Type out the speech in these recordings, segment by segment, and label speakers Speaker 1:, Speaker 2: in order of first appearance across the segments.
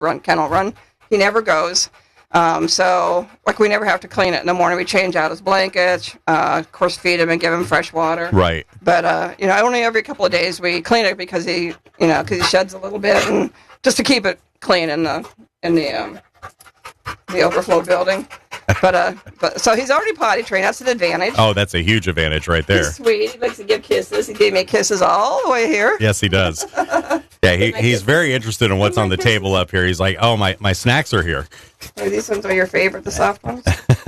Speaker 1: kennel run. He never goes. So, like, we never have to clean it in the morning. We change out his blankets, of course, feed him and give him fresh water.
Speaker 2: Right.
Speaker 1: But, only every couple of days we clean it because he sheds a little bit, and just to keep it clean in the overflow building. But so he's already potty trained. That's an advantage.
Speaker 2: Oh, that's a huge advantage right there.
Speaker 1: He's sweet. He likes to give kisses. He gave me kisses all the way here.
Speaker 2: Yes, he does. Yeah, he's very interested in what's on the table up here. He's like, oh, my snacks are here.
Speaker 1: Oh, these ones are your favorite, the soft ones.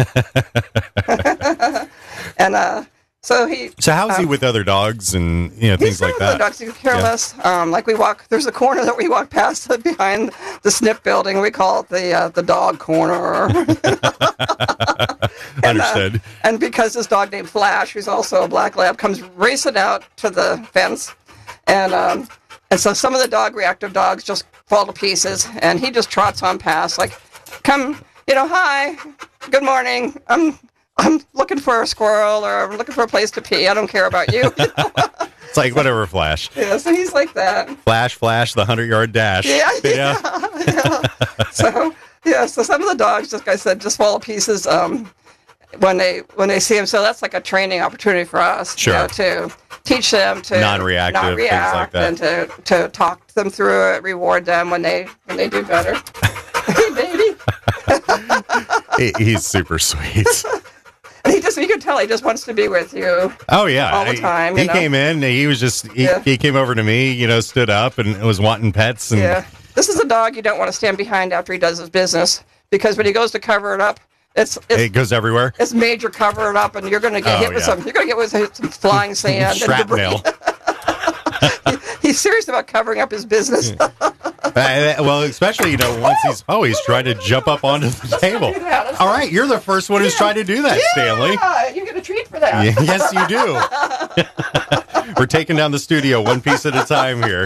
Speaker 1: And so
Speaker 2: how is he with other dogs and things like that?
Speaker 1: Dogs, he's careless. Like there's a corner that we walk past behind the SNP building. We call it the dog corner.
Speaker 2: Understood.
Speaker 1: And because this dog named Flash, who's also a black lab, comes racing out to the fence, and so some of the reactive dogs just fall to pieces, and he just trots on past, like, come, hi, good morning, I'm looking for a squirrel, or I'm looking for a place to pee. I don't care about you.
Speaker 2: It's like, whatever, Flash.
Speaker 1: Yeah, so he's like that.
Speaker 2: Flash, the 100-yard dash.
Speaker 1: Yeah. So some of the dogs, just like I said, just fall to pieces when they see him. So that's like a training opportunity for us.
Speaker 2: Sure.
Speaker 1: To teach them to
Speaker 2: non-react, things like that,
Speaker 1: and to talk them through it, reward them when they do better. Hey, baby.
Speaker 2: He's super sweet.
Speaker 1: You can tell he just wants to be with you.
Speaker 2: Oh yeah,
Speaker 1: all the time.
Speaker 2: He came in. He came over to me. Stood up and was wanting pets. And
Speaker 1: this is a dog you don't want to stand behind after he does his business, because when he goes to cover it up, it
Speaker 2: goes everywhere.
Speaker 1: It's major cover it up, and you're going to get hit with some. You're going to get with some flying sand,
Speaker 2: shrapnel.
Speaker 1: He's serious about covering up his business.
Speaker 2: Well, especially, once he's trying to jump up onto the table. All right, you're the first one who's trying to do that, Stanley.
Speaker 1: Yeah, you get a treat for that.
Speaker 2: Yes, you do. We're taking down the studio one piece at a time here.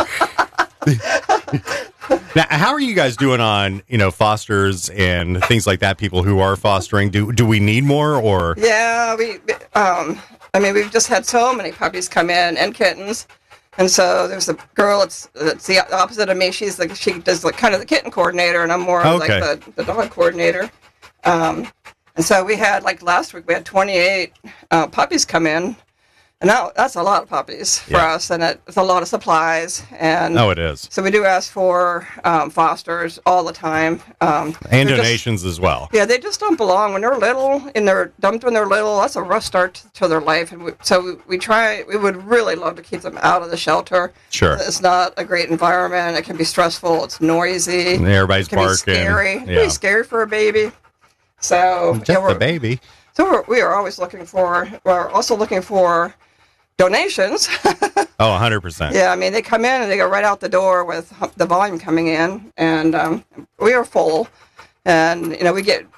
Speaker 2: Now, how are you guys doing on, fosters and things like that, people who are fostering? Do we need more, or?
Speaker 1: Yeah, we've just had so many puppies come in, and kittens. And so there's a girl that's the opposite of me. She does kind of the kitten coordinator, and I'm more like the dog coordinator. And so we had, like, last week, we had 28 puppies come in. And now that's a lot of puppies for us, and it's a lot of supplies. And
Speaker 2: it is.
Speaker 1: So we do ask for fosters all the time.
Speaker 2: And donations as well.
Speaker 1: Yeah, they just don't belong when they're little, and they're dumped when they're little. That's a rough start to their life. And we would really love to keep them out of the shelter.
Speaker 2: Sure.
Speaker 1: It's not a great environment. It can be stressful. It's noisy.
Speaker 2: And everybody's barking.
Speaker 1: It can be scary.
Speaker 2: Yeah.
Speaker 1: It can be scary for a baby. So
Speaker 2: just a baby.
Speaker 1: So we are always we're also looking for donations.
Speaker 2: 100%.
Speaker 1: Yeah, they come in and they go right out the door with the volume coming in, and we are full, and we get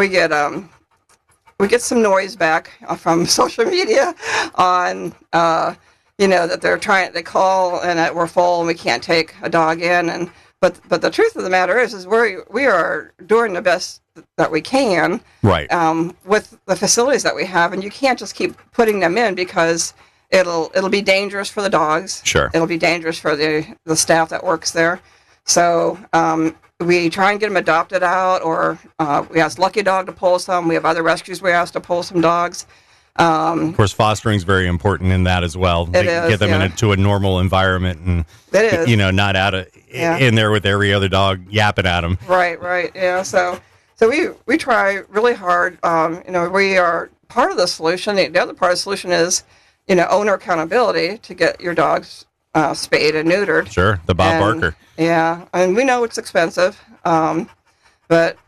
Speaker 1: some noise back from social media on that they call and that we're full and we can't take a dog in, but the truth of the matter is we are doing the best that we can,
Speaker 2: right,
Speaker 1: with the facilities that we have, and you can't just keep putting them in because it'll be dangerous for the dogs.
Speaker 2: Sure.
Speaker 1: It'll be dangerous for the staff that works there. So we try and get them adopted out, or we ask Lucky Dog to pull some. We have other rescues we ask to pull some dogs.
Speaker 2: Of course, fostering is very important in that as well. Get them into a normal environment, and
Speaker 1: it is.
Speaker 2: Not out of in there with every other dog yapping at them.
Speaker 1: Right. Yeah. So we try really hard. We are part of the solution. The other part of the solution is, owner accountability to get your dogs spayed and neutered.
Speaker 2: Sure, the Bob Barker.
Speaker 1: Yeah, and we know it's expensive, but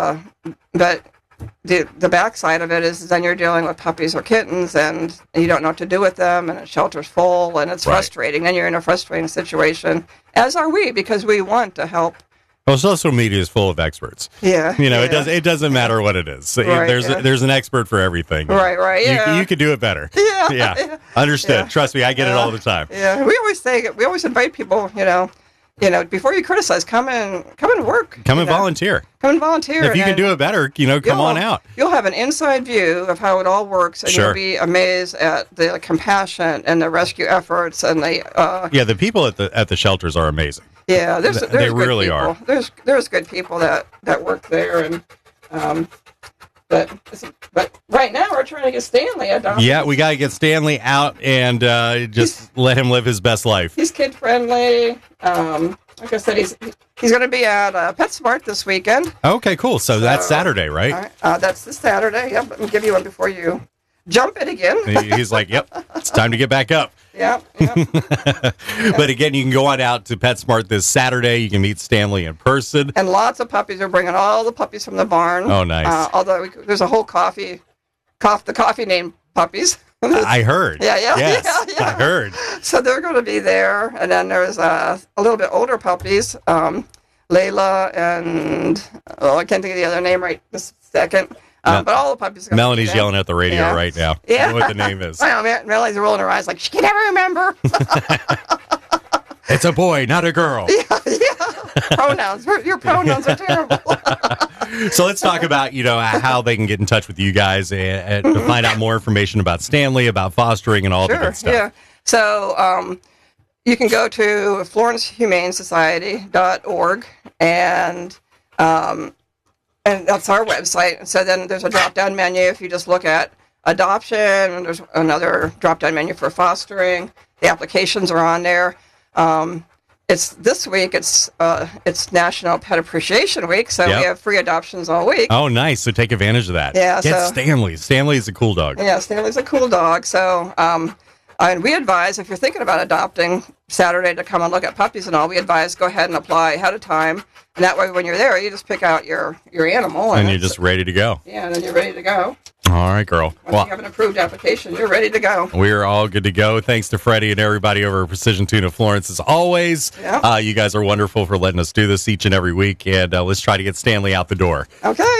Speaker 1: the backside of it is then you're dealing with puppies or kittens, and you don't know what to do with them, and the shelter's full, and it's frustrating. Then you're in a frustrating situation, as are we, because we want to help.
Speaker 2: Well, social media is full of experts.
Speaker 1: Yeah,
Speaker 2: it doesn't matter what it is.
Speaker 1: Right,
Speaker 2: there's an expert for everything.
Speaker 1: Right. Yeah,
Speaker 2: you could do it better.
Speaker 1: Yeah.
Speaker 2: Understood.
Speaker 1: Yeah.
Speaker 2: Trust me, I get it all the time.
Speaker 1: Yeah, we always invite people. Before you criticize, come and work.
Speaker 2: Come and volunteer.
Speaker 1: Come and volunteer.
Speaker 2: If you can do it better, come on out.
Speaker 1: You'll have an inside view of how it all works, and you'll be amazed at the compassion and the rescue efforts and the.
Speaker 2: The people at the shelters are amazing.
Speaker 1: Yeah, there's
Speaker 2: they
Speaker 1: good
Speaker 2: really
Speaker 1: people.
Speaker 2: are.
Speaker 1: There's good people that work there, and but right now we're trying to get Stanley adopted.
Speaker 2: Yeah, we got to get Stanley out and just let him live his best life.
Speaker 1: He's kid friendly. Like I said, he's going to be at PetSmart this weekend.
Speaker 2: Okay, cool. So that's Saturday, right?
Speaker 1: That's this Saturday. Yep. Let me give you one before you jump it again.
Speaker 2: He's like, yep, it's time to get back up.
Speaker 1: Yeah.
Speaker 2: But again, you can go on out to PetSmart this Saturday. You can meet Stanley in person.
Speaker 1: And lots of puppies. We're bringing all the puppies from the barn.
Speaker 2: Oh, nice.
Speaker 1: Although there's a whole the coffee named puppies.
Speaker 2: I heard.
Speaker 1: Yeah.
Speaker 2: Yes, I heard.
Speaker 1: So they're going to be there. And then there's a little bit older puppies, Layla and, I can't think of the other name right this second. But all the puppies.
Speaker 2: Melanie's yelling at the radio right now.
Speaker 1: Yeah.
Speaker 2: I know what the name is.
Speaker 1: I know, Melanie's rolling her eyes like she can never remember.
Speaker 2: It's a boy, not a girl.
Speaker 1: Yeah. Pronouns. Your pronouns are terrible.
Speaker 2: So let's talk about, how they can get in touch with you guys and to find out more information about Stanley, about fostering, and all the good stuff.
Speaker 1: Yeah. So you can go to FlorenceHumaneSociety.org and that's our website. So then there's a drop-down menu if you just look at adoption, and there's another drop-down menu for fostering. The applications are on there. It's this week. It's National Pet Appreciation Week, so we have free adoptions all week.
Speaker 2: Oh, nice! So take advantage of that.
Speaker 1: Yeah,
Speaker 2: get Stanley. Stanley's a cool dog.
Speaker 1: Yeah, Stanley's a cool dog. So, and we advise if you're thinking about adopting Saturday to come and look at puppies and all, we advise go ahead and apply ahead of time, and that way when you're there, you just pick out your animal,
Speaker 2: and you're just ready to go.
Speaker 1: Yeah, and then you're ready to go.
Speaker 2: All right, girl.
Speaker 1: Once you have an approved application, you're ready to go.
Speaker 2: We're all good to go. Thanks to Freddie and everybody over at Precision Tuna Florence as always.
Speaker 1: Yeah.
Speaker 2: You guys are wonderful for letting us do this each and every week, and let's try to get Stanley out the door.
Speaker 1: Okay.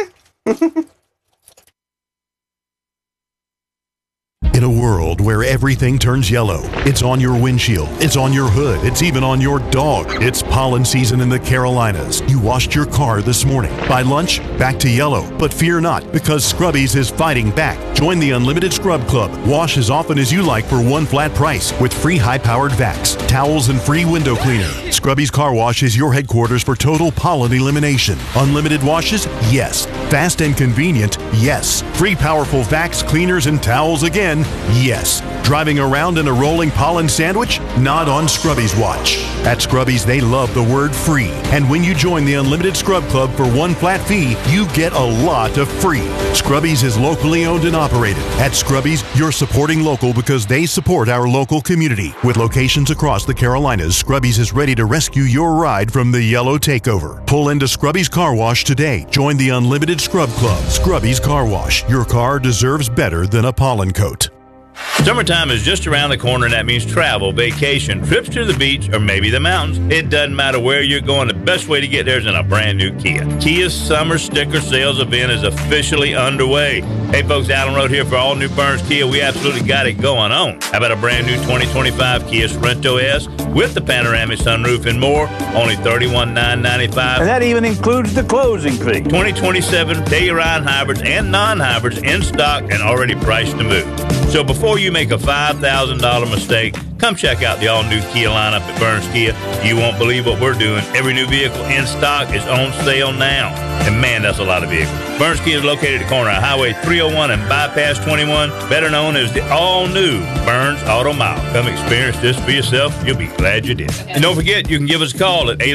Speaker 3: In a world where everything turns yellow, it's on your windshield, it's on your hood, it's even on your dog. It's pollen season in the Carolinas. You washed your car this morning. By lunch, back to yellow. But fear not, because Scrubbies is fighting back. Join the Unlimited Scrub Club. Wash as often as you like for one flat price with free high-powered vacs, towels, and free window cleaner. Scrubbies Car Wash is your headquarters for total pollen elimination. Unlimited washes? Yes. Fast and convenient? Yes. Free powerful vacs, cleaners, and towels again? Yes. Driving around in a rolling pollen sandwich? Not on Scrubbies watch. At Scrubbies, they love the word free. And when you join the Unlimited Scrub Club for one flat fee, you get a lot of free. Scrubbies is locally owned and operated. At Scrubbies, you're supporting local because they support our local community. With locations across the Carolinas, Scrubbies is ready to rescue your ride from the yellow takeover. Pull into Scrubbies Car Wash today. Join the Unlimited Scrub Club. Scrubbies Car Wash. Your car deserves better than a pollen coat.
Speaker 4: Summertime is just around the corner, and that means travel, vacation, trips to the beach, or maybe the mountains. It doesn't matter where you're going. The best way to get there is in a brand new Kia. Kia's Summer Sticker Sales event is officially underway. Hey folks, Allen Road here for all new Burns Kia. We absolutely got it going on. How about a brand new 2025 Kia Sorento S with the panoramic sunroof and more? Only $31,995.
Speaker 5: And that even includes the closing fee.
Speaker 4: 2027 Telluride hybrids and non-hybrids in stock and already priced to move. So before you make a $5,000 mistake, come check out the all-new Kia lineup at Burns Kia. You won't believe what we're doing. Every new vehicle in stock is on sale now. And man, that's a lot of vehicles. Burns Kia is located at the corner of Highway 301 and Bypass 21, better known as the all-new Burns Auto Mile. Come experience this for yourself. You'll be glad you did. And don't forget, you can give us a call at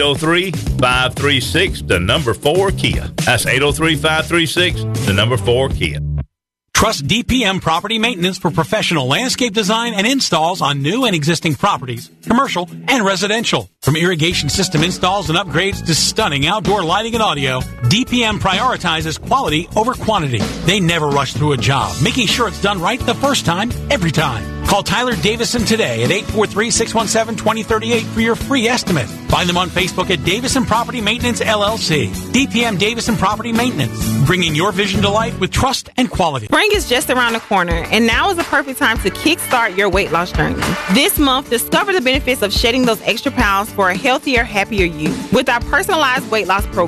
Speaker 4: 803-536-4Kia. That's 803-536-4Kia.
Speaker 6: Trust DPM Property Maintenance for professional landscape design and installs on new and existing properties, commercial and residential. From irrigation system installs and upgrades to stunning outdoor lighting and audio, DPM prioritizes quality over quantity. They never rush through a job, making sure it's done right the first time, every time. Call Tyler Davison today at 843-617-2038 for your free estimate. Find them on Facebook at Davison Property Maintenance, LLC. DPM Davison Property Maintenance, bringing your vision to life with trust and quality.
Speaker 7: Spring is just around the corner, and now is the perfect time to kickstart your weight loss journey. This month, discover the benefits of shedding those extra pounds for a healthier, happier you with our personalized weight loss program.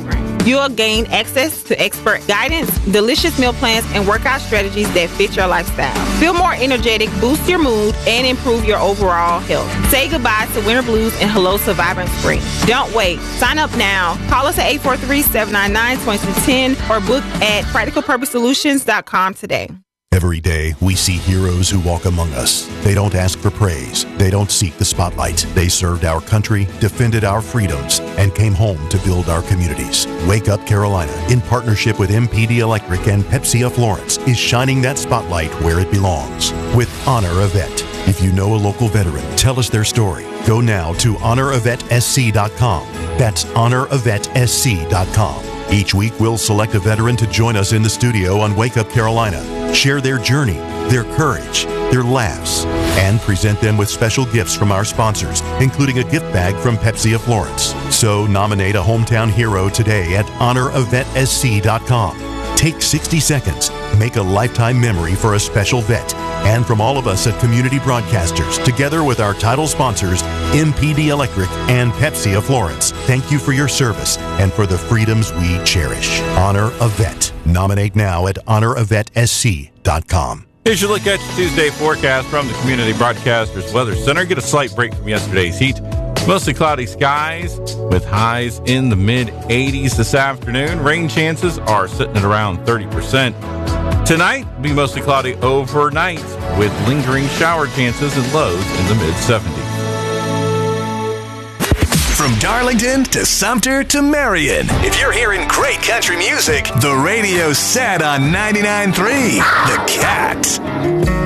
Speaker 7: You'll gain access to expert guidance, delicious meal plans, and workout strategies that fit your lifestyle. Feel more energetic, boost your mood, and improve your overall health. Say goodbye to winter blues and hello to vibrant spring. Don't wait. Sign up now. Call us at 843-799-2210 or book at practicalpurposesolutions.com today.
Speaker 3: Every day, we see heroes who walk among us. They don't ask for praise. They don't seek the spotlight. They served our country, defended our freedoms, and came home to build our communities. Wake Up Carolina, in partnership with MPD Electric and Pepsi of Florence, is shining that spotlight where it belongs. With Honor a Vet. If you know a local veteran, tell us their story. Go now to honoravetsc.com. That's honoravetsc.com. Each week, we'll select a veteran to join us in the studio on Wake Up Carolina. Share their journey, their courage, their laughs, and present them with special gifts from our sponsors, including a gift bag from Pepsi of Florence. So nominate a hometown hero today at honoravetsc.com. Take 60 seconds, make a lifetime memory for a special vet. And from all of us at Community Broadcasters, together with our title sponsors, MPD Electric and Pepsi of Florence, thank you for your service and for the freedoms we cherish. Honor a Vet. Nominate now at honoravetsc.com.
Speaker 8: Here's your look at your Tuesday forecast from the Community Broadcasters Weather Center. Get a slight break from yesterday's heat. Mostly cloudy skies with highs in the mid-80s this afternoon. Rain chances are sitting at around 30%. Tonight will be mostly cloudy overnight with lingering shower chances and lows in the mid-70s.
Speaker 9: From Darlington to Sumter to Marion, if you're hearing great country music, the radio's set on 99.3 The Cat.